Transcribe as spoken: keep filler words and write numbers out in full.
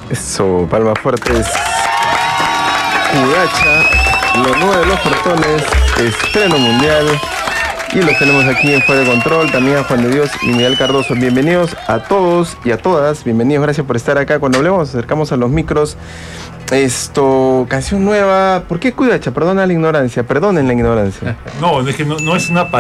Eso, palmas fuertes. Cudacha, lo nuevo de los portones, estreno mundial. Y los tenemos aquí en Fuera de Control, también a Juan de Dios y Miguel Cardoso. Bienvenidos a todos y a todas. Bienvenidos, gracias por estar acá. Cuando hablemos, nos acercamos a los micros. Esto, canción nueva. ¿Por qué Cudacha? Perdona la ignorancia, perdonen la ignorancia. No, es que no, no es una palabra.